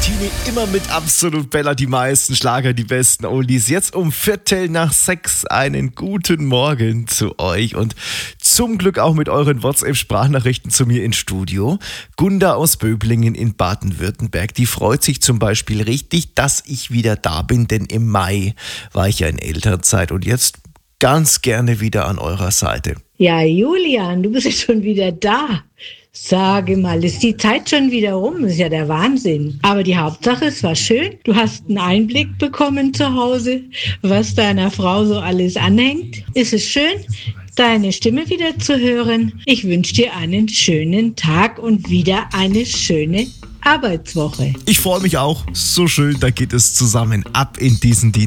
Martini, immer mit Absolut Bella, die meisten Schlager, die besten Oldies. Jetzt um 6:15 einen guten Morgen zu euch und zum Glück auch mit euren WhatsApp-Sprachnachrichten zu mir ins Studio. Gunda aus Böblingen in Baden-Württemberg, die freut sich zum Beispiel richtig, dass ich wieder da bin, denn im Mai war ich ja in Elternzeit und jetzt ganz gerne wieder an eurer Seite. Ja, Julian, du bist ja schon wieder da. Sage mal, ist die Zeit schon wieder rum? Das ist ja der Wahnsinn. Aber die Hauptsache, es war schön. Du hast einen Einblick bekommen zu Hause, was deiner Frau so alles anhängt. Ist es schön, deine Stimme wieder zu hören? Ich wünsche dir einen schönen Tag und wieder eine schöne Arbeitswoche. Ich freue mich auch. So schön, da geht es zusammen ab in diesen Dienst.